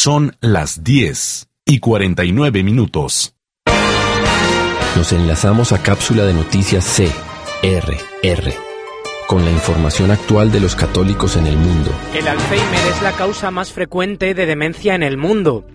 Son las 10:49. Nos enlazamos a cápsula de noticias CRR, con la información actual de los católicos en el mundo. El Alzheimer es la causa más frecuente de demencia en el mundo.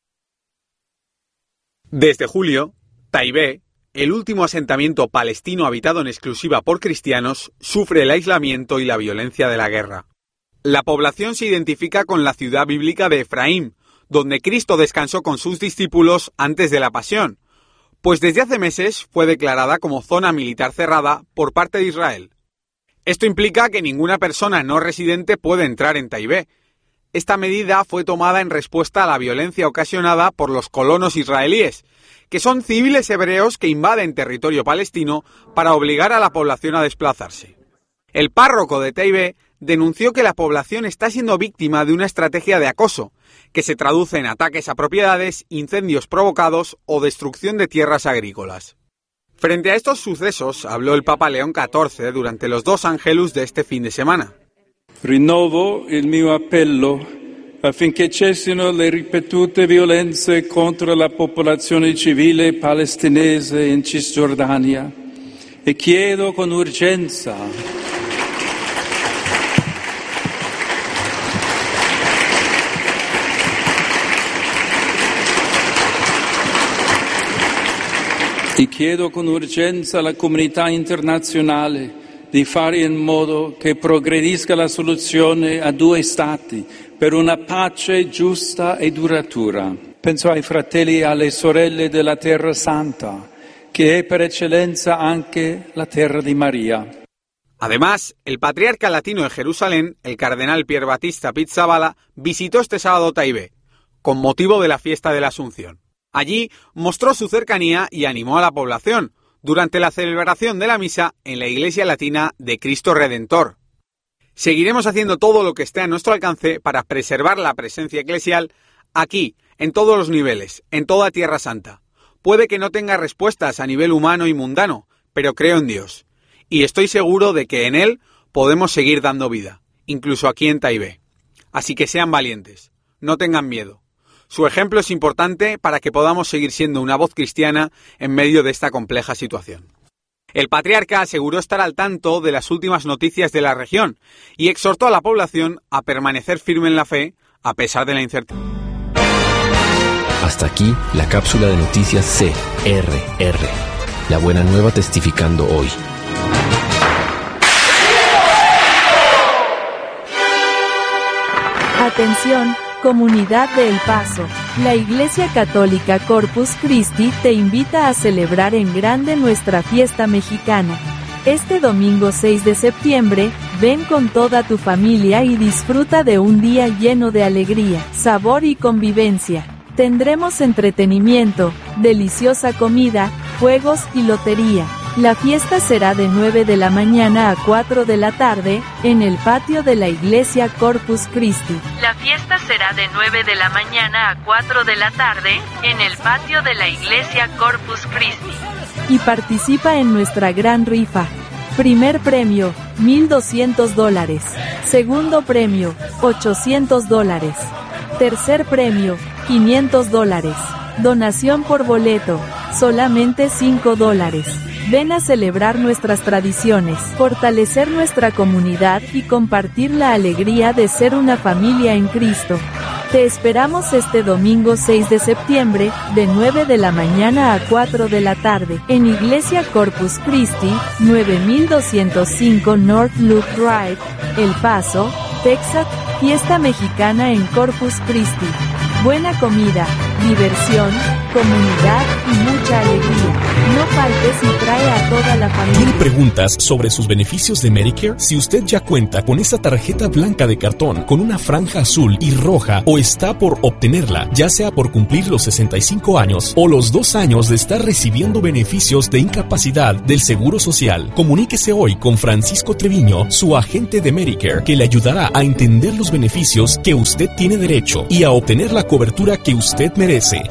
Desde julio, Taibé, el último asentamiento palestino habitado en exclusiva por cristianos, sufre el aislamiento y la violencia de la guerra. La población se identifica con la ciudad bíblica de Efraín, donde Cristo descansó con sus discípulos antes de la pasión, pues desde hace meses fue declarada como zona militar cerrada por parte de Israel. Esto implica que ninguna persona no residente puede entrar en Taibé. Esta medida fue tomada en respuesta a la violencia ocasionada por los colonos israelíes, que son civiles hebreos que invaden territorio palestino para obligar a la población a desplazarse. El párroco de Taibé denunció que la población está siendo víctima de una estrategia de acoso, que se traduce en ataques a propiedades, incendios provocados o destrucción de tierras agrícolas. Frente a estos sucesos, habló el Papa León XIV durante los 2 Angelus de este fin de semana. Rinnovo il mio appello affinché cessino le ripetute violenze contro la popolazione civile palestinese in Cisgiordania e chiedo con urgenza alla comunità internazionale di fare in modo che progredisca la soluzione a 2 stati per una pace giusta e duratura. Penso ai fratelli e alle sorelle della Terra Santa, che è per eccellenza anche la terra di María. Además, el patriarca latino de Jerusalén, el cardenal Pier Battista Pizzaballa, visitó este sábado Taibé, con motivo de la fiesta de la Asunción. Allí mostró su cercanía y animó a la población durante la celebración de la misa en la Iglesia Latina de Cristo Redentor. Seguiremos haciendo todo lo que esté a nuestro alcance para preservar la presencia eclesial aquí, en todos los niveles, en toda Tierra Santa. Puede que no tenga respuestas a nivel humano y mundano, pero creo en Dios. Y estoy seguro de que en Él podemos seguir dando vida, incluso aquí en Taibé. Así que sean valientes, no tengan miedo. Su ejemplo es importante para que podamos seguir siendo una voz cristiana en medio de esta compleja situación. El patriarca aseguró estar al tanto de las últimas noticias de la región y exhortó a la población a permanecer firme en la fe a pesar de la incertidumbre. Hasta aquí la cápsula de noticias CRR. La buena nueva testificando hoy. Atención, comunidad de El Paso. La Iglesia Católica Corpus Christi te invita a celebrar en grande nuestra fiesta mexicana. Este domingo 6 de septiembre, ven con toda tu familia y disfruta de un día lleno de alegría, sabor y convivencia. Tendremos entretenimiento, deliciosa comida, juegos y lotería. La fiesta será de 9 de la mañana a 4 de la tarde, en el patio de la Iglesia Corpus Christi. La fiesta será de 9 de la mañana a 4 de la tarde, en el patio de la Iglesia Corpus Christi. Y participa en nuestra gran rifa. Primer premio, $1,200. Segundo premio, $800. Tercer premio, $500. Donación por boleto, solamente $5. Ven a celebrar nuestras tradiciones, fortalecer nuestra comunidad y compartir la alegría de ser una familia en Cristo. Te esperamos este domingo 6 de septiembre, de 9 de la mañana a 4 de la tarde, en Iglesia Corpus Christi, 9205 North Loop Drive, El Paso, Texas, fiesta mexicana en Corpus Christi. Buena comida, diversión, comunidad y mucha alegría. No faltes y trae a toda la familia. ¿Tiene preguntas sobre sus beneficios de Medicare? Si usted ya cuenta con esa tarjeta blanca de cartón con una franja azul y roja o está por obtenerla, ya sea por cumplir los 65 años o los 2 años de estar recibiendo beneficios de incapacidad del Seguro Social, comuníquese hoy con Francisco Treviño, su agente de Medicare, que le ayudará a entender los beneficios que usted tiene derecho y a obtener la cobertura que usted merece.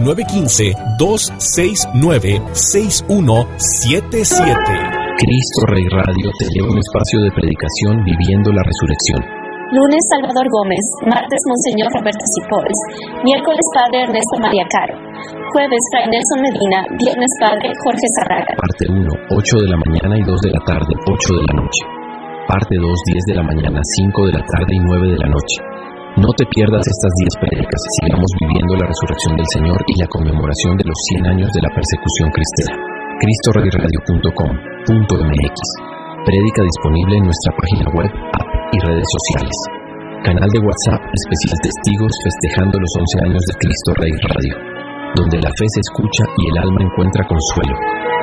915-269-6177. Cristo Rey Radio te lleva un espacio de predicación viviendo la resurrección. Lunes, Salvador Gómez. Martes, Monseñor Roberto Cipols. Miércoles, Padre Ernesto María Caro. Jueves, Fray Nelson Medina. Viernes, Padre Jorge Zarraga. Parte 1, 8 de la mañana y 2 de la tarde, 8 de la noche. Parte 2, 10 de la mañana, 5 de la tarde y 9 de la noche. No te pierdas estas 10 prédicas. Sigamos viviendo la resurrección del Señor y la conmemoración de los 100 años de la persecución cristiana. CristoReyRadio.com.mx. Prédica disponible en nuestra página web, app y redes sociales. Canal de WhatsApp especial Testigos festejando los 11 años de Cristo Rey Radio, donde la fe se escucha y el alma encuentra consuelo.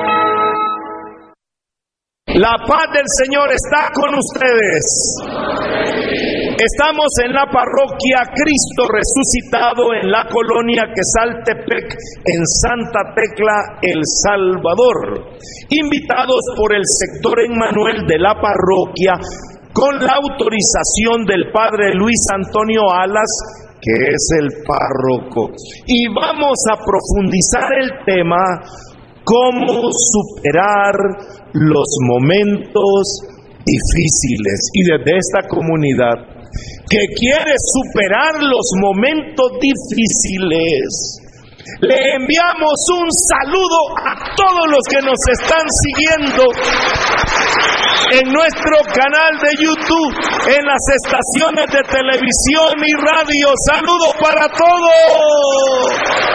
La paz del Señor está con ustedes. Estamos en la parroquia Cristo Resucitado en la colonia Quesaltepec, en Santa Tecla, El Salvador. Invitados por el sector Emmanuel de la parroquia, con la autorización del Padre Luis Antonio Alas, que es el párroco. Y vamos a profundizar el tema: cómo superar los momentos difíciles. Y desde esta comunidad que quiere superar los momentos difíciles, le enviamos un saludo a todos los que nos están siguiendo en nuestro canal de YouTube, en las estaciones de televisión y radio. ¡Saludos para todos!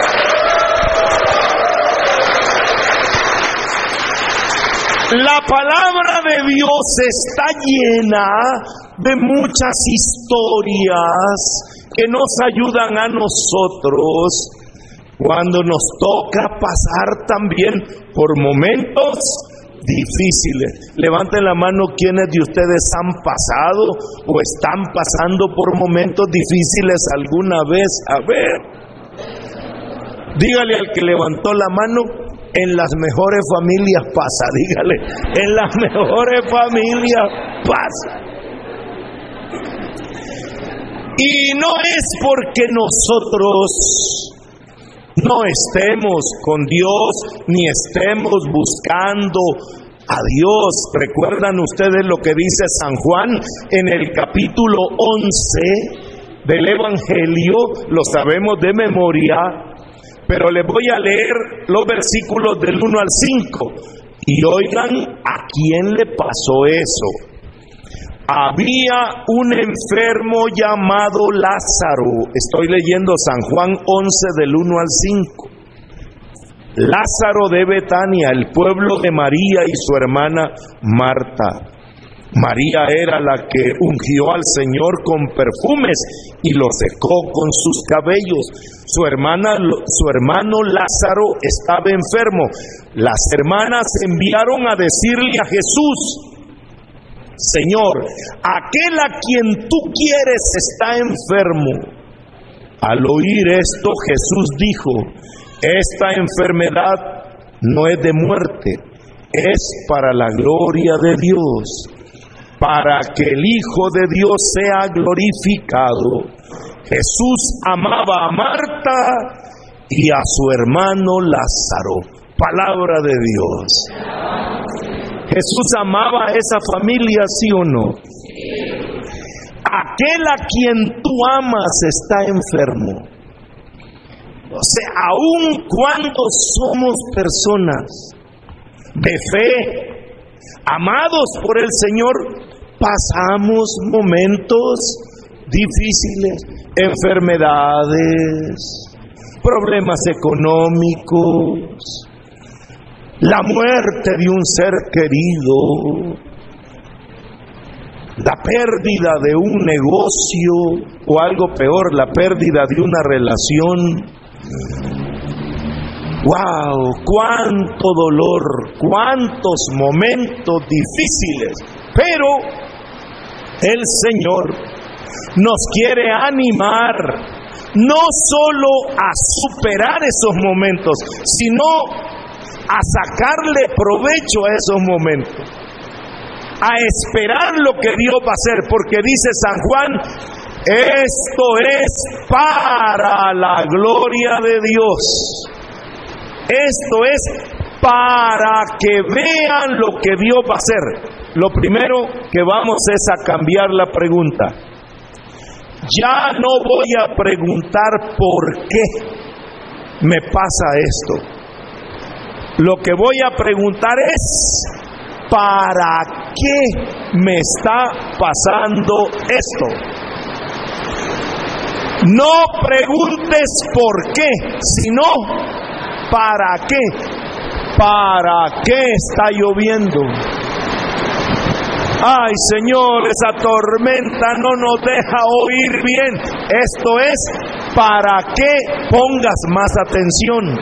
La palabra de Dios está llena de muchas historias que nos ayudan a nosotros cuando nos toca pasar también por momentos difíciles. Levanten la mano quienes de ustedes han pasado o están pasando por momentos difíciles alguna vez. A ver, dígale al que levantó la mano: en las mejores familias pasa. Dígale, en las mejores familias pasa. Y no es porque nosotros no estemos con Dios ni estemos buscando a Dios. ¿Recuerdan ustedes lo que dice San Juan en el capítulo 11 del Evangelio? Lo sabemos de memoria, pero les voy a leer los versículos del 1 al 5 y oigan a quién le pasó eso. Había un enfermo llamado Lázaro. Estoy leyendo San Juan 11 del 1 al 5. Lázaro de Betania, el pueblo de María y su hermana Marta. María era la que ungió al Señor con perfumes y lo secó con sus cabellos. Su hermano Lázaro estaba enfermo. Las hermanas enviaron a decirle a Jesús: Señor, aquel a quien tú quieres está enfermo. Al oír esto, Jesús dijo: esta enfermedad no es de muerte, es para la gloria de Dios, para que el Hijo de Dios sea glorificado. Jesús amaba a Marta y a su hermano Lázaro. Palabra de Dios. Jesús amaba a esa familia, ¿sí o no? Aquel a quien tú amas está enfermo. O sea, aun cuando somos personas de fe, amados por el Señor, pasamos momentos difíciles, enfermedades, problemas económicos, la muerte de un ser querido, la pérdida de un negocio o algo peor, la pérdida de una relación. ¡Wow! ¡Cuánto dolor! ¡Cuántos momentos difíciles! Pero el Señor nos quiere animar no solo a superar esos momentos, sino a sacarle provecho a esos momentos, a esperar lo que Dios va a hacer, porque dice San Juan: esto es para la gloria de Dios. Esto es para que vean lo que Dios va a hacer. Lo primero que vamos es a cambiar la pregunta: Ya no voy a preguntar por qué me pasa esto. Lo que voy a preguntar es, ¿para qué me está pasando esto? No preguntes por qué, sino ¿para qué? ¿Para qué está lloviendo? Ay, Señor, esa tormenta no nos deja oír bien. Esto es para que pongas más atención,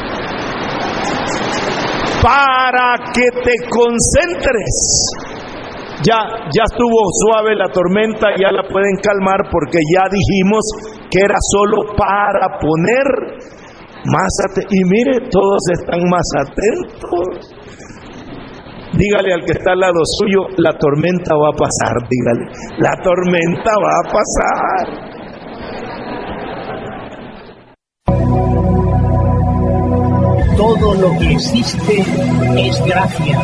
para que te concentres. Ya estuvo suave la tormenta, ya la pueden calmar porque ya dijimos que era solo para poner más atención. Y mire, todos están más atentos. Dígale al que está al lado suyo, la tormenta va a pasar, dígale, la tormenta va a pasar. Todo lo que existe es gracia.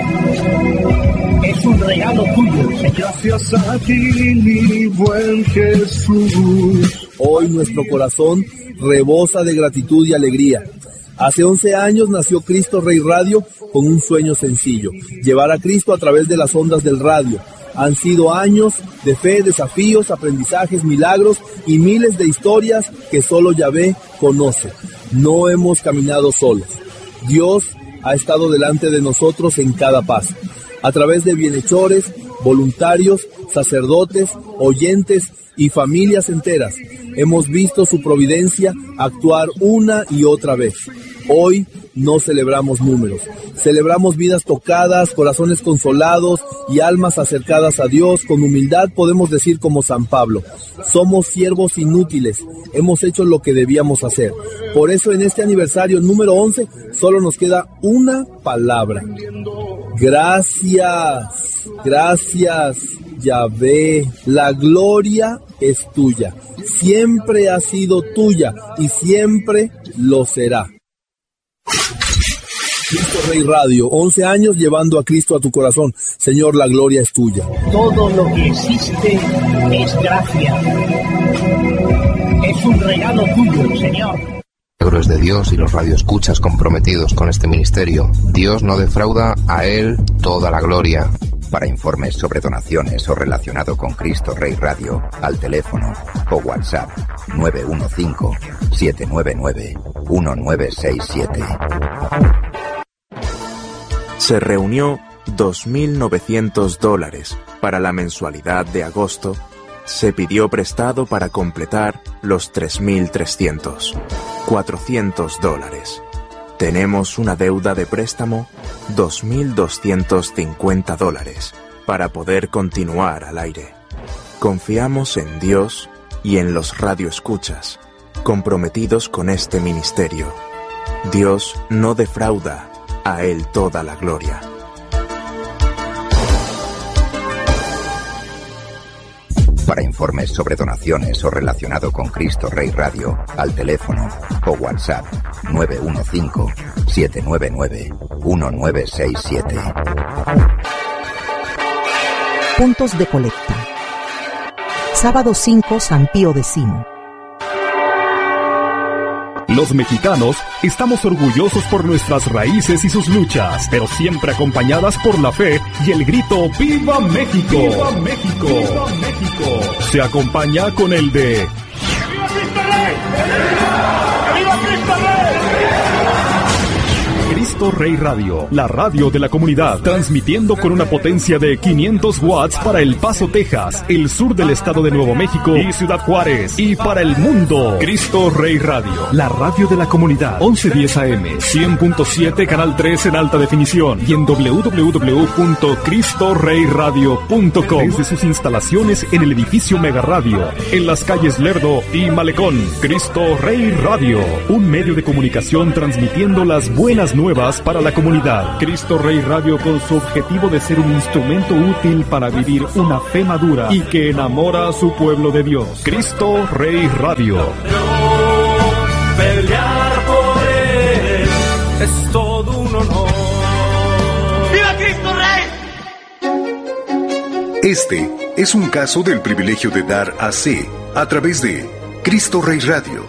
Es un regalo tuyo, Señor. Gracias a ti, mi buen Jesús. Hoy nuestro corazón rebosa de gratitud y alegría. Hace 11 años nació Cristo Rey Radio con un sueño sencillo: llevar a Cristo a través de las ondas del radio. Han sido años de fe, desafíos, aprendizajes, milagros y miles de historias que solo Yahvé conoce. No hemos caminado solos. Dios ha estado delante de nosotros en cada paso. A través de bienhechores, voluntarios, sacerdotes, oyentes y familias enteras, hemos visto su providencia actuar una y otra vez. Hoy no celebramos números, celebramos vidas tocadas, corazones consolados y almas acercadas a Dios. Con humildad podemos decir como San Pablo: somos siervos inútiles, hemos hecho lo que debíamos hacer. Por eso en este aniversario número 11 solo nos queda una palabra: gracias. Gracias, Yahvé. La gloria es tuya, siempre ha sido tuya y siempre lo será. Cristo Rey Radio, 11 años llevando a Cristo a tu corazón. Señor, la gloria es tuya. Todo lo que existe es gracia. Es un regalo tuyo, Señor. Milagros de Dios y los radioescuchas comprometidos con este ministerio. Dios no defrauda, a Él toda la gloria. Para informes sobre donaciones o relacionado con Cristo Rey Radio, al teléfono o WhatsApp 915-799-1967. Se reunió $2.900 para la mensualidad de agosto. Se pidió prestado para completar los 3.300. $400. Tenemos una deuda de préstamo, $2.250, para poder continuar al aire. Confiamos en Dios y en los radioescuchas, comprometidos con este ministerio. Dios no defrauda, a Él toda la gloria. Para informes sobre donaciones o relacionado con Cristo Rey Radio, al teléfono o WhatsApp 915-799-1967. Puntos de colecta. Sábado 5, San Pío X. Los mexicanos estamos orgullosos por nuestras raíces y sus luchas, pero siempre acompañadas por la fe y el grito ¡Viva México! ¡Viva México! ¡Viva México! Se acompaña con el de ¡Viva Cristo Rey! ¡Viva Cristo Rey! Cristo Rey Radio, la radio de la comunidad, transmitiendo con una potencia de 500 watts para El Paso, Texas, el sur del estado de Nuevo México y Ciudad Juárez, y para el mundo. Cristo Rey Radio, la radio de la comunidad, 1110 AM, 100.7, canal 3 en alta definición, y en www.cristoreyradio.com, desde sus instalaciones en el edificio Mega Radio, en las calles Lerdo y Malecón. Cristo Rey Radio, un medio de comunicación transmitiendo las buenas nuevas para la comunidad. Cristo Rey Radio, con su objetivo de ser un instrumento útil para vivir una fe madura y que enamora a su pueblo de Dios. Cristo Rey Radio. Pelear por Él es todo un honor. ¡Viva Cristo Rey! Este es un caso del privilegio de dar AC, a través de Cristo Rey Radio.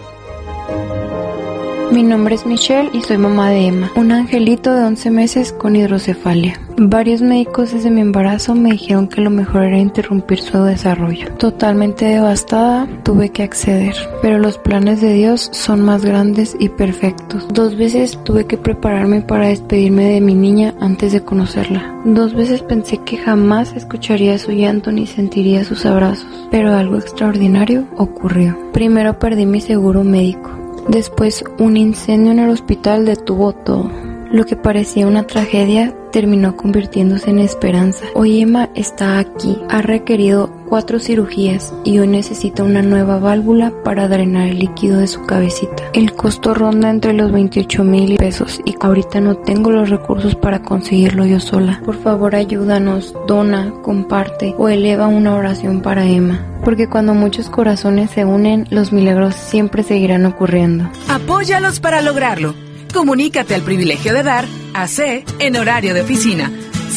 Mi nombre es Michelle y soy mamá de Emma, un angelito de 11 meses con hidrocefalia. Varios médicos desde mi embarazo me dijeron que lo mejor era interrumpir su desarrollo. Totalmente devastada, tuve que acceder, pero los planes de Dios son más grandes y perfectos. 2 veces tuve que prepararme para despedirme de mi niña antes de conocerla. 2 veces pensé que jamás escucharía su llanto ni sentiría sus abrazos, pero algo extraordinario ocurrió. Primero perdí mi seguro médico. Después, un incendio en el hospital detuvo todo. Lo que parecía una tragedia terminó convirtiéndose en esperanza. Hoy Emma está aquí. Ha requerido 4 cirugías y hoy necesita una nueva válvula para drenar el líquido de su cabecita. El costo ronda entre los 28,000 pesos y ahorita no tengo los recursos para conseguirlo yo sola. Por favor, ayúdanos, dona, comparte o eleva una oración para Emma. Porque cuando muchos corazones se unen, los milagros siempre seguirán ocurriendo. Apóyalos para lograrlo. Comunícate al Privilegio de Dar, AC, en horario de oficina,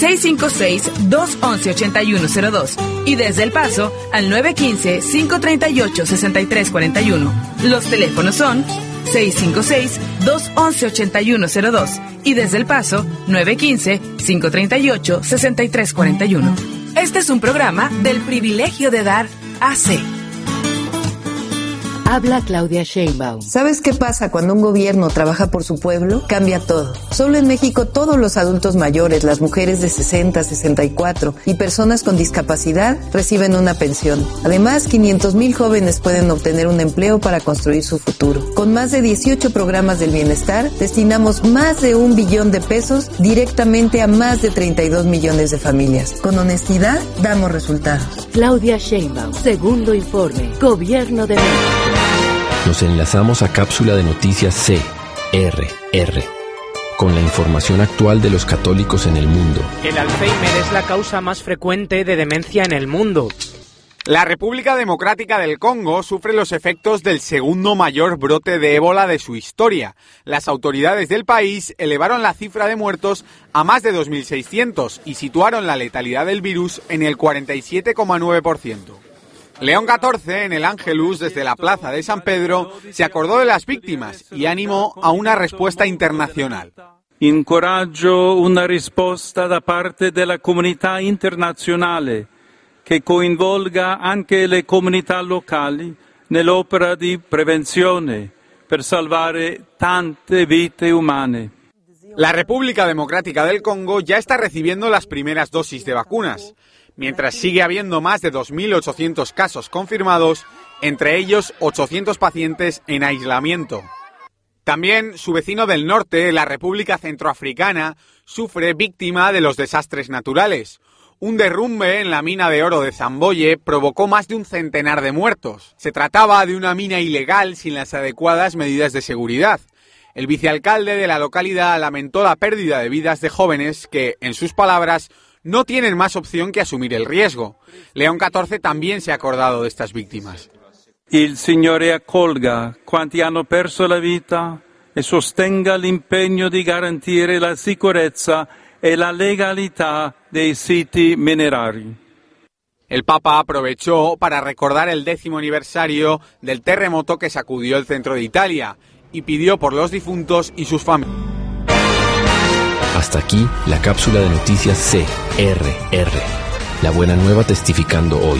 656-211-8102 y desde El Paso al 915-538-6341. Los teléfonos son 656-211-8102 y desde El Paso 915-538-6341. Este es un programa del Privilegio de Dar, AC. Habla Claudia Sheinbaum. ¿Sabes qué pasa cuando un gobierno trabaja por su pueblo? Cambia todo. Solo en México todos los adultos mayores, las mujeres de 60, 64 y personas con discapacidad reciben una pensión. Además, 500,000 jóvenes pueden obtener un empleo para construir su futuro. Con más de 18 programas del bienestar, destinamos más de 1 billón de pesos directamente a más de 32 millones de familias. Con honestidad, damos resultados. Claudia Sheinbaum, segundo informe, Gobierno de México. Nos enlazamos a cápsula de noticias CRR, con la información actual de los católicos en el mundo. El Alzheimer es la causa más frecuente de demencia en el mundo. La República Democrática del Congo sufre los efectos del segundo mayor brote de ébola de su historia. Las autoridades del país elevaron la cifra de muertos a más de 2.600 y situaron la letalidad del virus en el 47,9%. León XIV, en el Ángelus, desde la Plaza de San Pedro, se acordó de las víctimas y animó a una respuesta internacional. Incoraggio una risposta da parte della comunità internazionale che coinvolga anche le comunità locali nell'opera di prevenzione per salvare tante vite umane. La República Democrática del Congo ya está recibiendo las primeras dosis de vacunas, mientras sigue habiendo más de 2.800 casos confirmados, entre ellos 800 pacientes en aislamiento. También su vecino del norte, la República Centroafricana, sufre víctima de los desastres naturales. Un derrumbe en la mina de oro de Zamboye provocó más de 100 de muertos. Se trataba de una mina ilegal sin las adecuadas medidas de seguridad. El vicealcalde de la localidad lamentó la pérdida de vidas de jóvenes que, en sus palabras, no tienen más opción que asumir el riesgo. León XIV también se ha acordado de estas víctimas. Il Signore accolga quanti hanno perso la vita e sostenga l'impegno di garantire la sicurezza e la legalità dei siti minerari. El Papa aprovechó para recordar el 10º aniversario del terremoto que sacudió el centro de Italia y pidió por los difuntos y sus familias. Hasta aquí la cápsula de noticias CRR. La buena nueva testificando hoy.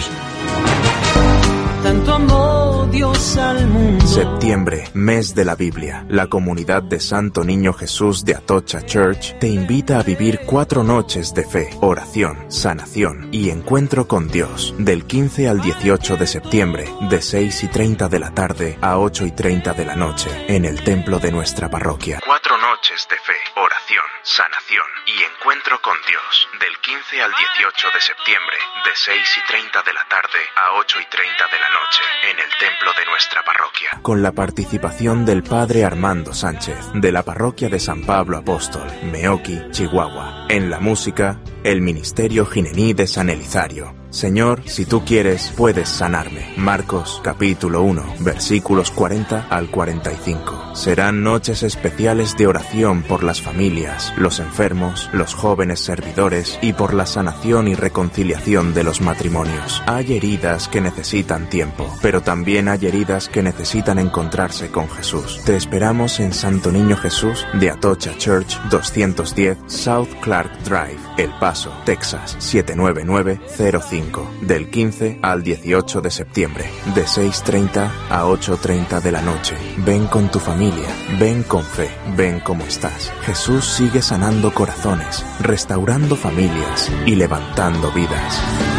Tanto amó Dios al mundo. Septiembre, mes de la Biblia. La comunidad de Santo Niño Jesús de Atocha Church te invita a vivir 4 noches de fe, oración, sanación y encuentro con Dios. Del 15 al 18 de septiembre, de 6:30 de la tarde a 8:30 de la noche, en el templo de nuestra parroquia. 4 noches de fe, oración, sanación y encuentro con Dios. Del 15 al 18 de septiembre, de 6:30 de la tarde a 8:30 de la noche, en el templo de nuestra parroquia. Con la participación del Padre Armando Sánchez, de la parroquia de San Pablo Apóstol, Meoqui, Chihuahua. En la música, el Ministerio Ginení de San Elizario. Señor, si tú quieres, puedes sanarme. Marcos, capítulo 1, versículos 40 al 45. Serán noches especiales de oración por las familias, los enfermos, los jóvenes servidores y por la sanación y reconciliación de los matrimonios. Hay heridas que necesitan tiempo, pero también hay heridas que necesitan encontrarse con Jesús. Te esperamos en Santo Niño Jesús de Atocha Church, 210 South Clark Drive, El Paso, Texas, 79905, del 15 al 18 de septiembre, de 6:30 a 8:30 de la noche. Ven con tu familia, ven con fe, ven como estás. Jesús sigue sanando corazones, restaurando familias y levantando vidas.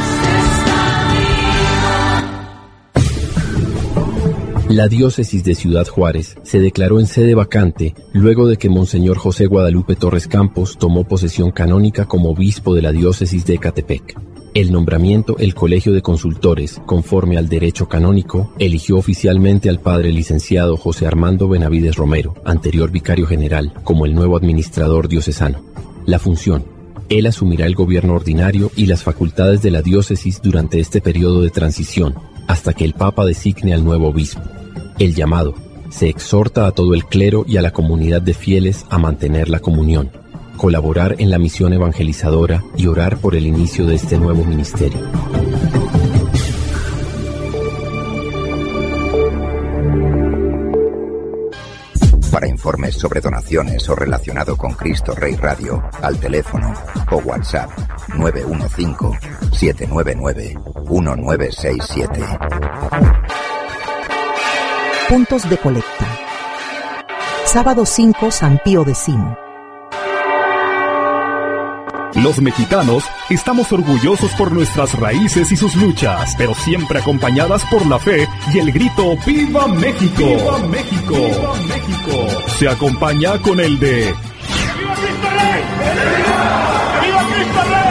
La diócesis de Ciudad Juárez se declaró en sede vacante luego de que Monseñor José Guadalupe Torres Campos tomó posesión canónica como obispo de la diócesis de Ecatepec. El nombramiento, el Colegio de Consultores, conforme al derecho canónico, eligió oficialmente al padre licenciado José Armando Benavides Romero, anterior vicario general, como el nuevo administrador diocesano. La función: él asumirá el gobierno ordinario y las facultades de la diócesis durante este periodo de transición, hasta que el Papa designe al nuevo obispo. El llamado: se exhorta a todo el clero y a la comunidad de fieles a mantener la comunión, colaborar en la misión evangelizadora y orar por el inicio de este nuevo ministerio. Para informes sobre donaciones o relacionado con Cristo Rey Radio, al teléfono o WhatsApp 915-799-1967. Puntos de colecta. Sábado 5, San Pío X. Los mexicanos estamos orgullosos por nuestras raíces y sus luchas, pero siempre acompañadas por la fe y el grito ¡Viva México! ¡Viva México! ¡Viva México! Se acompaña con el de ¡Viva Cristo Rey! ¡Viva Cristo Rey!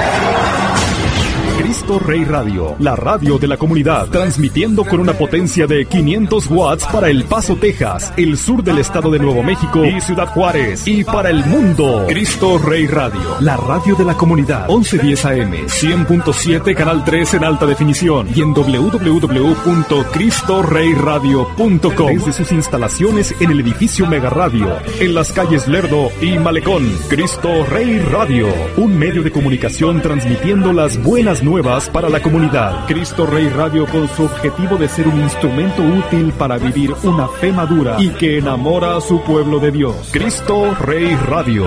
Cristo Rey Radio, la radio de la comunidad, transmitiendo con una potencia de 500 watts para El Paso, Texas, el sur del estado de Nuevo México y Ciudad Juárez, y para el mundo. Cristo Rey Radio, la radio de la comunidad, 1110 AM, 100.7, canal 3 en alta definición, y en www.cristoreyradio.com, desde sus instalaciones en el edificio Mega Radio, en las calles Lerdo y Malecón. Cristo Rey Radio, un medio de comunicación transmitiendo las buenas nuevas para la comunidad. Cristo Rey Radio, con su objetivo de ser un instrumento útil para vivir una fe madura y que enamora a su pueblo de Dios. Cristo Rey Radio.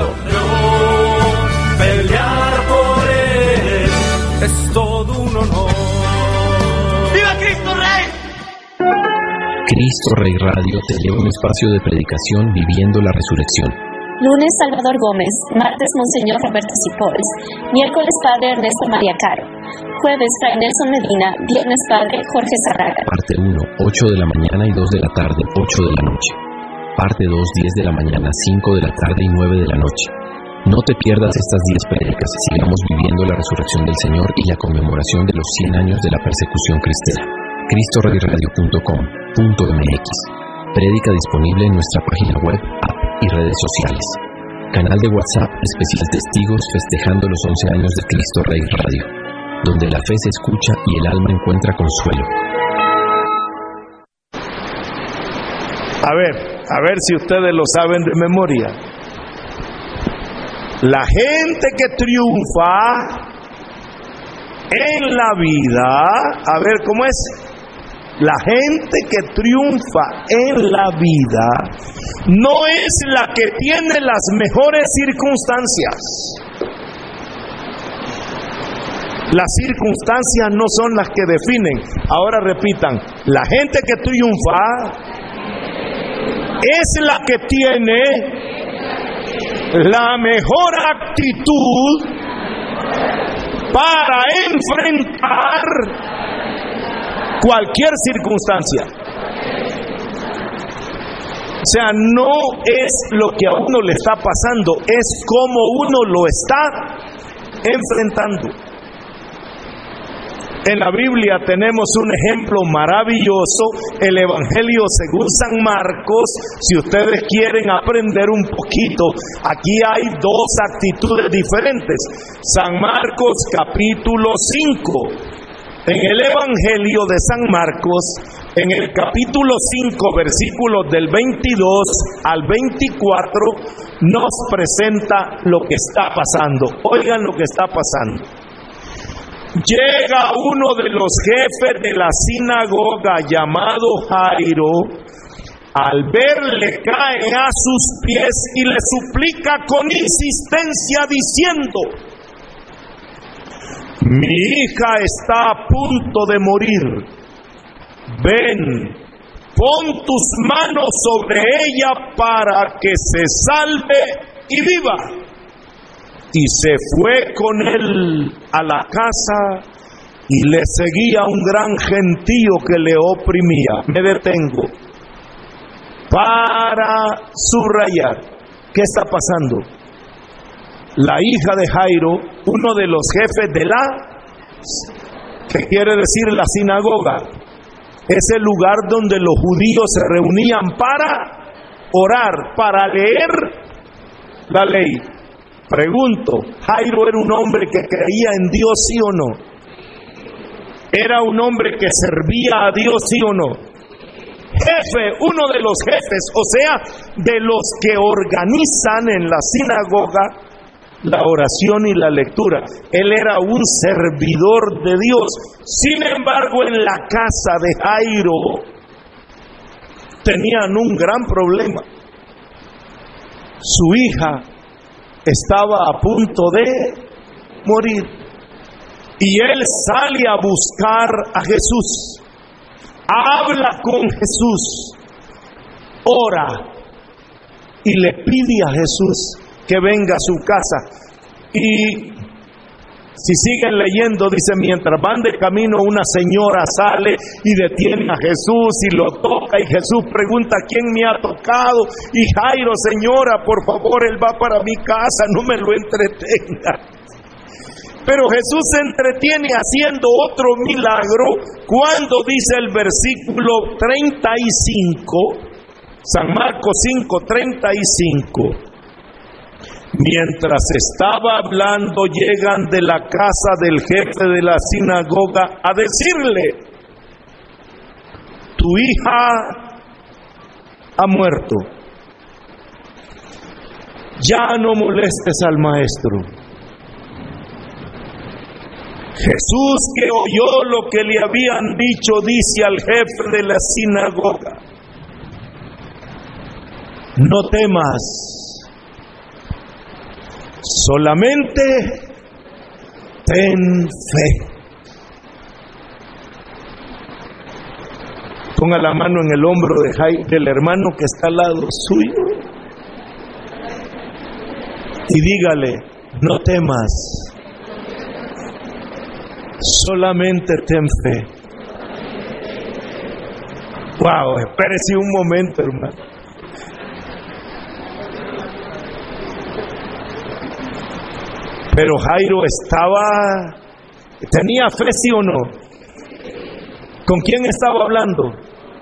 Pelear por él es todo un honor. ¡Viva Cristo Rey! Cristo Rey Radio te lleva un espacio de predicación viviendo la resurrección. Lunes, Salvador Gómez. Martes, Monseñor Roberto Cipols. Miércoles, Padre Ernesto María Caro. Jueves, Fray Nelson Medina. Viernes, Padre Jorge Zarraga. Parte 1, 8 de la mañana y 2 de la tarde, 8 de la noche. Parte 2, 10 de la mañana, 5 de la tarde y 9 de la noche. No te pierdas estas 10 prédicas. Sigamos viviendo la resurrección del Señor y la conmemoración de los 100 años de la persecución cristera. CristoReyRadio.com.mx. Prédica disponible en nuestra página web, app y redes sociales. Canal de WhatsApp especial Testigos festejando los 11 años de Cristo Rey Radio, donde la fe se escucha y el alma encuentra consuelo. A ver si ustedes lo saben de memoria. La gente que triunfa en la vida, a ver cómo es. La gente que triunfa en la vida no es la que tiene las mejores circunstancias. Las circunstancias no son las que definen. Ahora repitan: la gente que triunfa es la que tiene la mejor actitud para enfrentar cualquier circunstancia. O sea, no es lo que a uno le está pasando, es cómo uno lo está enfrentando. En la Biblia tenemos un ejemplo maravilloso, el Evangelio según San Marcos. Si ustedes quieren aprender un poquito, aquí hay dos actitudes diferentes. San Marcos capítulo 5. En el Evangelio de San Marcos En el capítulo 5, versículos del 22 al 24, nos presenta lo que está pasando. Oigan lo que está pasando. Llega uno de los jefes de la sinagoga llamado Jairo. Al verle, cae a sus pies y le suplica con insistencia diciendo: mi hija está a punto de morir. Ven, pon tus manos sobre ella para que se salve y viva. Y se fue con él a la casa y le seguía un gran gentío que le oprimía. Me detengo para subrayar qué está pasando. La hija de Jairo, uno de los jefes de ¿qué quiere decir la sinagoga? Es el lugar donde los judíos se reunían para orar, para leer la ley. Pregunto, ¿Jairo era un hombre que creía en Dios, sí o no? ¿Era un hombre que servía a Dios, sí o no? Jefe, uno de los jefes, o sea, de los que organizan en la sinagoga la oración y la lectura. Él era un servidor de Dios. Sin embargo, en la casa de Jairo tenían un gran problema. Su hija estaba a punto de morir y él sale a buscar a Jesús, habla con Jesús, ora y le pide a Jesús que venga a su casa. Y si siguen leyendo, dice: mientras van de camino, una señora sale y detiene a Jesús y lo toca, y Jesús pregunta: ¿quién me ha tocado? Y Jairo: señora, por favor, él va para mi casa, no me lo entretenga. Pero Jesús se entretiene haciendo otro milagro cuando dice el versículo 35, San Marcos 5:35. Mientras estaba hablando, llegan de la casa del jefe de la sinagoga a decirle: tu hija ha muerto, ya no molestes al maestro. Jesús, que oyó lo que le habían dicho, dice al jefe de la sinagoga: no temas, solamente ten fe. Ponga la mano en el hombro del hermano que está al lado suyo y dígale: no temas, solamente ten fe. Wow, espérese un momento, hermano. Pero Jairo tenía fe, ¿sí o no? ¿Con quién estaba hablando?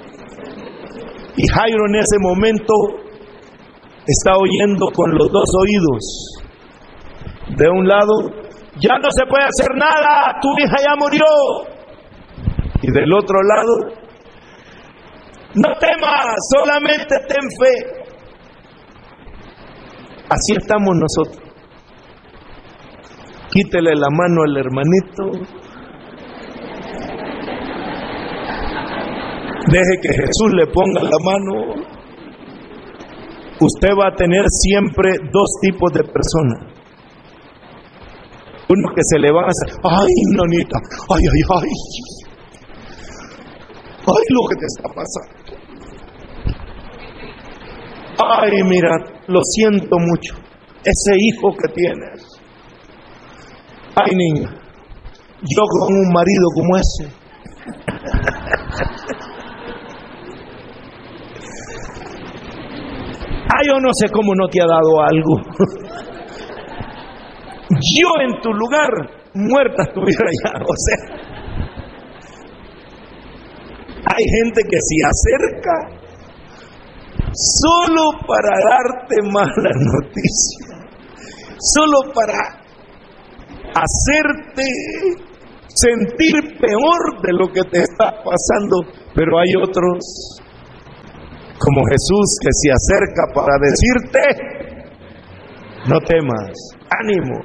Y Jairo en ese momento está oyendo con los dos oídos. De un lado: ya no se puede hacer nada, tu hija ya murió. Y del otro lado: no temas, solamente ten fe. Así estamos nosotros. Quítele la mano al hermanito. Deje que Jesús le ponga la mano. Usted va a tener siempre dos tipos de personas. Uno que se le van a hacer: ay, nonita, ay, ay, ay, ay, lo que te está pasando. Ay, mira, lo siento mucho, ese hijo que tienes. Ay, niña, yo con un marido como ese. Ay, yo no sé cómo no te ha dado algo. Yo en tu lugar, muerta estuviera ya. O sea, hay gente que se acerca solo para darte malas noticias, solo para hacerte sentir peor de lo que te está pasando. Pero hay otros, como Jesús, que se acerca para decirte: no temas, ánimo,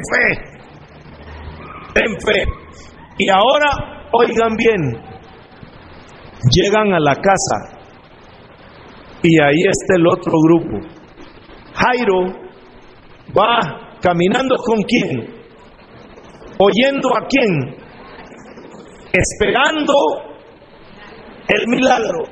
ten fe. Y ahora, oigan bien, llegan a la casa y ahí está el otro grupo. Jairo va caminando ¿con quién? ¿Oyendo a quién? Esperando el milagro.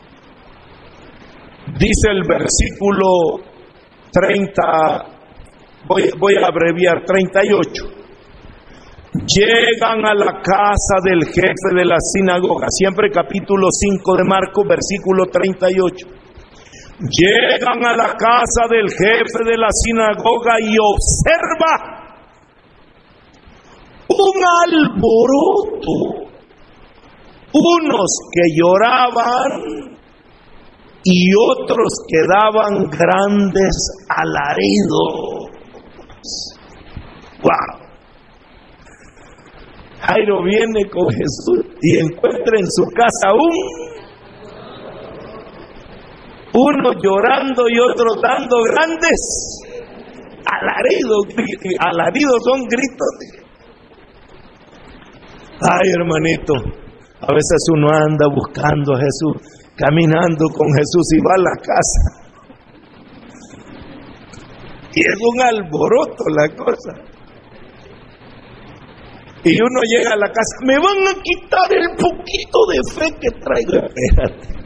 Dice el versículo 30, voy a abreviar, 38. Llegan a la casa del jefe de la sinagoga, siempre capítulo 5 de Marcos, versículo 38. Llegan a la casa del jefe de la sinagoga y observa un alboroto, unos que lloraban y otros que daban grandes alaridos. ¡Wow! Jairo viene con Jesús y encuentra en su casa uno llorando y otro dando grandes alaridos. Alaridos son gritos. Ay, hermanito, a veces uno anda buscando a Jesús, caminando con Jesús y va a la casa. Y es un alboroto la cosa. Y uno llega a la casa: me van a quitar el poquito de fe que traigo. Espérate.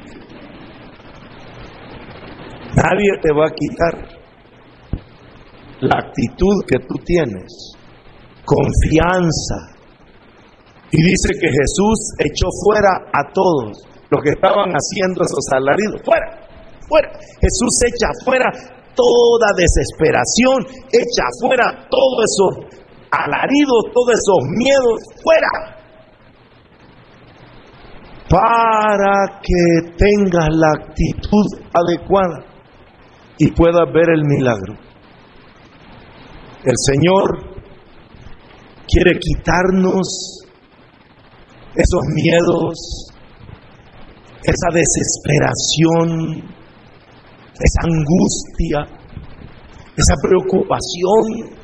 Nadie te va a quitar la actitud que tú tienes, confianza. Y dice que Jesús echó fuera a todos los que estaban haciendo esos alaridos. Fuera. Jesús echa fuera toda desesperación, echa fuera todos esos alaridos, todos esos miedos, fuera. Para que tengas la actitud adecuada y puedas ver el milagro. El Señor quiere quitarnos esos miedos, esa desesperación, esa angustia, esa preocupación,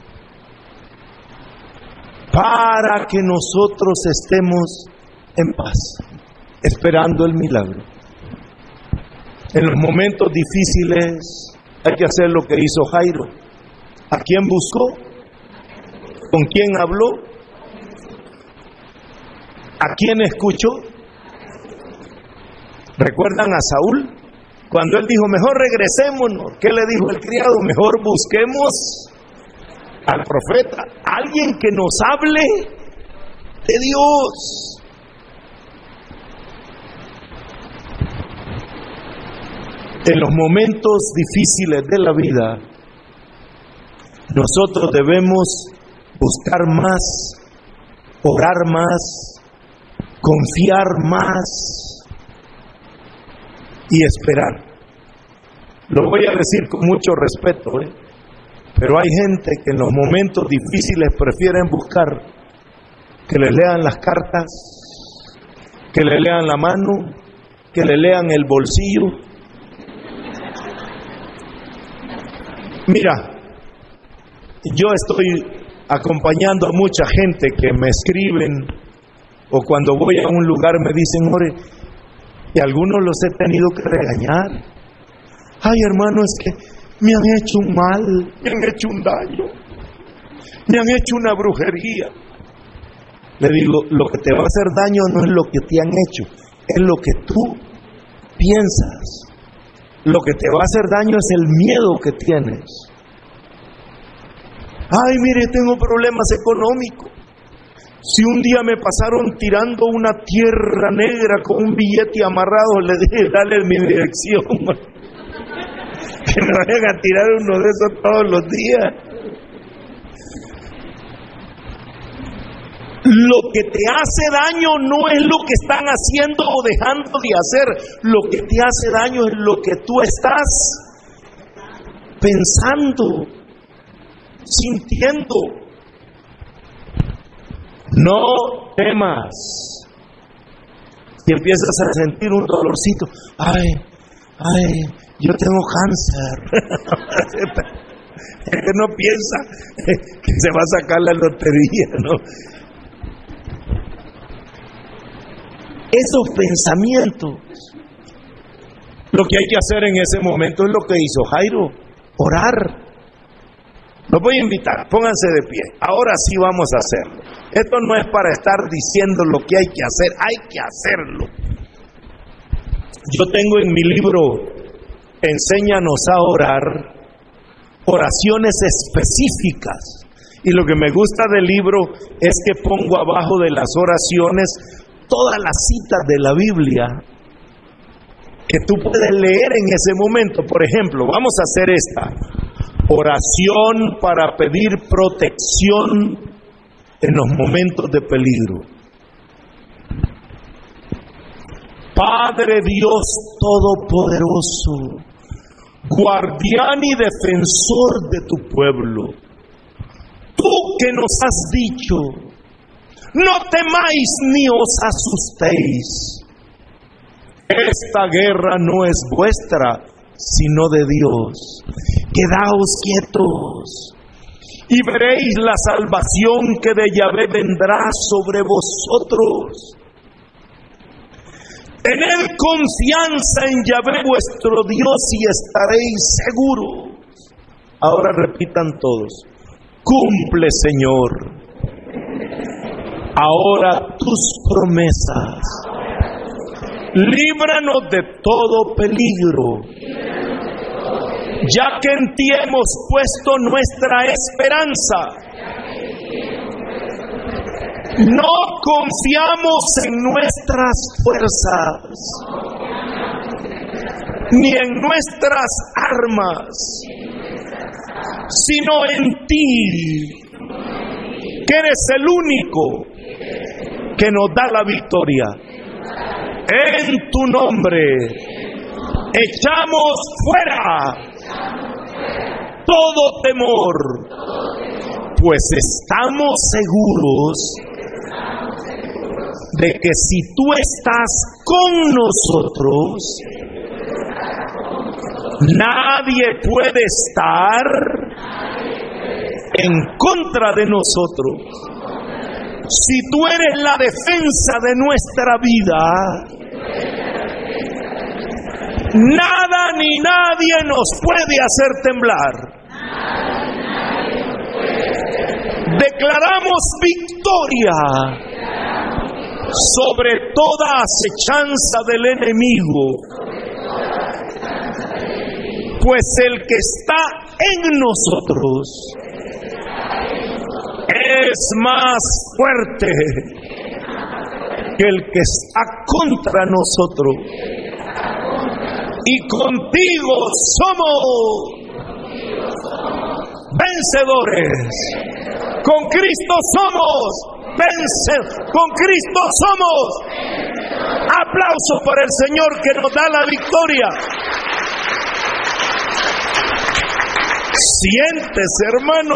para que nosotros estemos en paz, esperando el milagro. En los momentos difíciles hay que hacer lo que hizo Jairo. ¿A quién buscó? ¿Con quién habló? ¿A quién escuchó? ¿Recuerdan a Saúl? Cuando él dijo: mejor regresémonos. ¿Qué le dijo el criado? Mejor busquemos al profeta, alguien que nos hable de Dios. En los momentos difíciles de la vida, nosotros debemos buscar más, orar más, confiar más y esperar. Lo voy a decir con mucho respeto, pero hay gente que en los momentos difíciles prefieren buscar que le lean las cartas, que le lean la mano, que le lean el bolsillo. Mira, yo estoy acompañando a mucha gente que me escriben, o cuando voy a un lugar me dicen: ore, y algunos los he tenido que regañar. Ay, hermano, es que me han hecho un mal, me han hecho un daño, me han hecho una brujería. Le digo: lo que te va a hacer daño no es lo que te han hecho, es lo que tú piensas. Lo que te va a hacer daño es el miedo que tienes. Ay, mire, tengo problemas económicos. Si un día me pasaron tirando una tierra negra con un billete amarrado, le dije: dale mi dirección. Que me vayan a tirar uno de esos todos los días. Lo que te hace daño no es lo que están haciendo o dejando de hacer. Lo que te hace daño es lo que tú estás pensando, sintiendo. No temas. y empiezas a sentir un dolorcito. Ay, yo tengo cáncer. Es que no piensa que se va a sacar la lotería, ¿no? Esos pensamientos. Lo que hay que hacer en ese momento es lo que hizo Jairo, orar. Los voy a invitar, pónganse de pie. Ahora sí vamos a hacerlo. Esto no es para estar diciendo lo que hay que hacerlo. Yo tengo en mi libro Enséñanos a orar, oraciones específicas. Y lo que me gusta del libro es que pongo abajo de las oraciones todas las citas de la Biblia que tú puedes leer en ese momento. Por ejemplo, vamos a hacer esta. Oración para pedir protección en los momentos de peligro. Padre Dios Todopoderoso, guardián y defensor de tu pueblo, tú que nos has dicho, no temáis ni os asustéis. Esta guerra no es vuestra, sino de Dios. Quedaos quietos y veréis la salvación que de Yahvé vendrá sobre vosotros. Tened confianza en Yahvé vuestro Dios y estaréis seguros. Ahora repitan todos. Cumple, Señor, ahora tus promesas. Líbranos de todo peligro, ya que en ti hemos puesto nuestra esperanza. No confiamos en nuestras fuerzas, ni en nuestras armas, sino en ti, que eres el único que nos da la victoria. En tu nombre echamos fuera todo temor, pues estamos seguros de que si tú estás con nosotros, nadie puede estar en contra de nosotros. Si tú eres la defensa de nuestra vida, nada ni nadie nos puede hacer temblar. Declaramos victoria sobre toda acechanza del enemigo, pues el que está en nosotros es más fuerte que el que está contra nosotros. Y contigo somos vencedores. Con Cristo somos vencedores. Con Cristo somos. Aplauso para el Señor que nos da la victoria. Siéntese, hermano.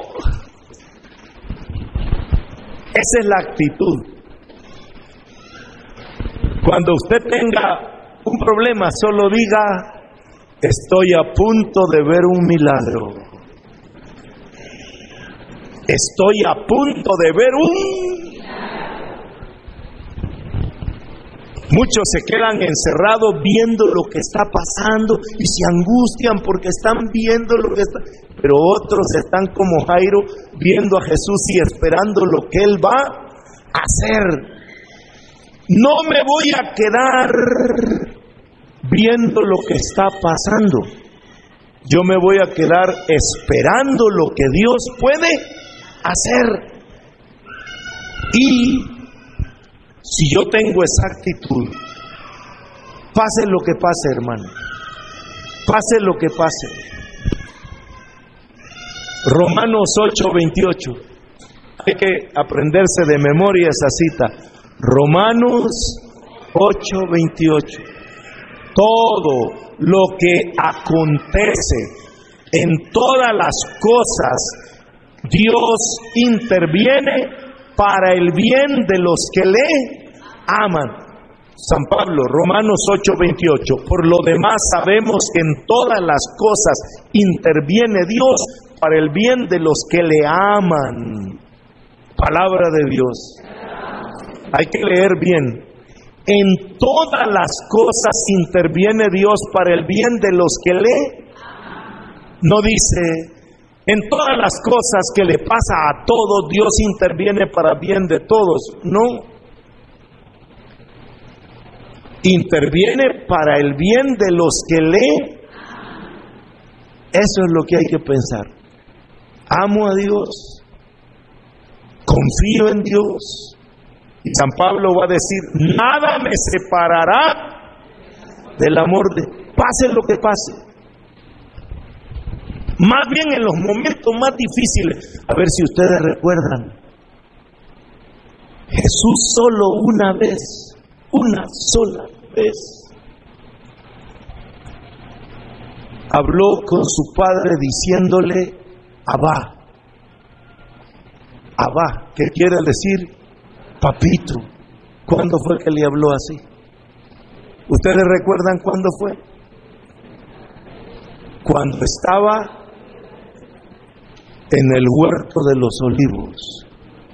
Esa es la actitud. Cuando usted tenga un problema, solo diga: estoy a punto de ver un milagro. Estoy a punto de ver un... Muchos se quedan encerrados viendo lo que está pasando y se angustian porque están viendo lo que está... Pero otros están como Jairo, viendo a Jesús y esperando lo que Él va a hacer. No me voy a quedar viendo lo que está pasando. Yo me voy a quedar esperando lo que Dios puede hacer. Y si yo tengo esa actitud, pase lo que pase, hermano, pase lo que pase. Romanos 8:28. Hay que aprenderse de memoria esa cita. Romanos 8:28. Todo lo que acontece, en todas las cosas, Dios interviene para el bien de los que le aman. San Pablo, Romanos 8:28. Por lo demás sabemos que en todas las cosas interviene Dios para el bien de los que le aman. Palabra de Dios. Hay que leer bien. En todas las cosas interviene Dios para el bien de los que le aman. No dice, en todas las cosas que le pasa a todos, Dios interviene para bien de todos. No. Interviene para el bien de los que le aman. Eso es lo que hay que pensar. Amo a Dios. Confío en Dios. Y San Pablo va a decir, nada me separará del amor de Dios. Pase lo que pase. Más bien en los momentos más difíciles. A ver si ustedes recuerdan. Jesús solo una sola vez, habló con su padre diciéndole, Abba. Abba, ¿qué quiere decir? Papito. ¿Cuándo fue que le habló así? ¿Ustedes recuerdan cuándo fue? Cuando estaba en el huerto de los olivos.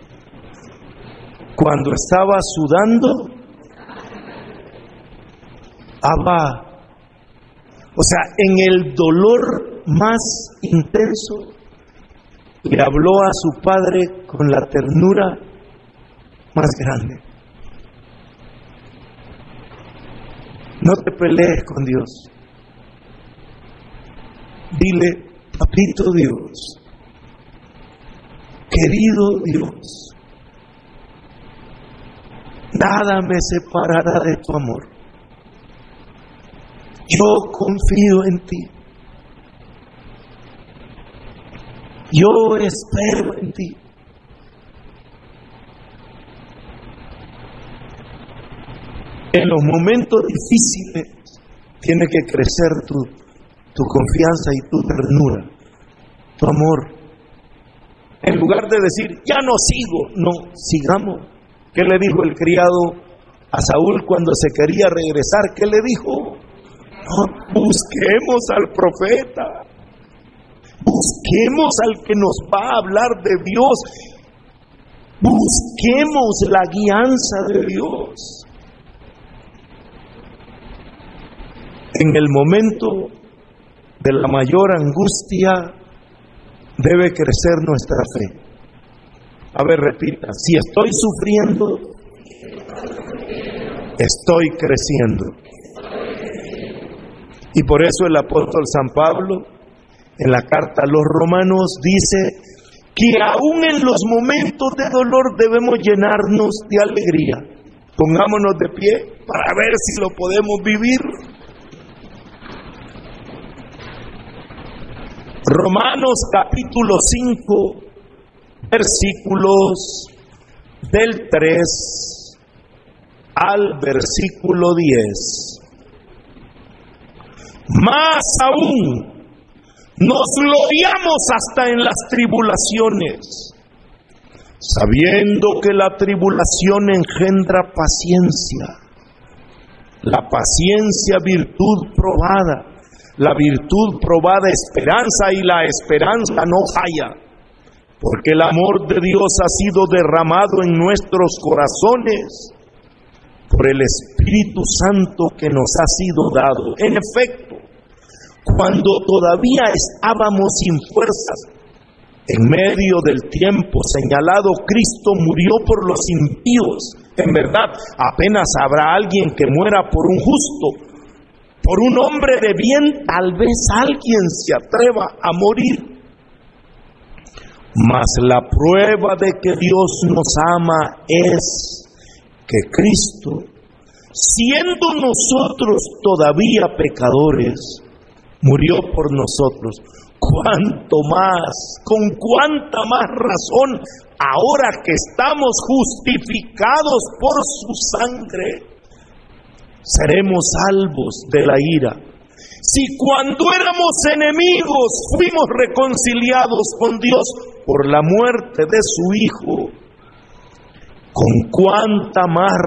Cuando estaba sudando, Abba. O sea, en el dolor más intenso, le habló a su padre con la ternura más grande. No te pelees con Dios. Dile, papito Dios, querido Dios, nada me separará de tu amor. Yo confío en ti. Yo espero en ti. En los momentos difíciles tiene que crecer tu confianza y tu ternura, tu amor. En lugar de decir, ya no sigo, no, sigamos. ¿Qué le dijo el criado a Saúl cuando se quería regresar? ¿Qué le dijo? No, busquemos al profeta. Busquemos al que nos va a hablar de Dios. Busquemos la guianza de Dios. En el momento de la mayor angustia debe crecer nuestra fe. A ver, repita. Si estoy sufriendo, estoy creciendo. Y por eso el apóstol San Pablo, en la carta a los Romanos, dice que aún en los momentos de dolor debemos llenarnos de alegría. Pongámonos de pie para ver si lo podemos vivir. Romanos capítulo 5, versículos del 3 al versículo 10. Más aún, nos gloriamos hasta en las tribulaciones, sabiendo que la tribulación engendra paciencia, la paciencia virtud probada, la virtud probada esperanza, y la esperanza no falla, porque el amor de Dios ha sido derramado en nuestros corazones por el Espíritu Santo que nos ha sido dado. En efecto, cuando todavía estábamos sin fuerzas, en medio del tiempo señalado, Cristo murió por los impíos. En verdad, apenas habrá alguien que muera por un justo. Por un hombre de bien, tal vez alguien se atreva a morir. Mas la prueba de que Dios nos ama es que Cristo, siendo nosotros todavía pecadores, murió por nosotros. ¿Cuánto más? ¿Con cuánta más razón? Ahora que estamos justificados por su sangre, seremos salvos de la ira. Si cuando éramos enemigos fuimos reconciliados con Dios por la muerte de su Hijo, con cuánta más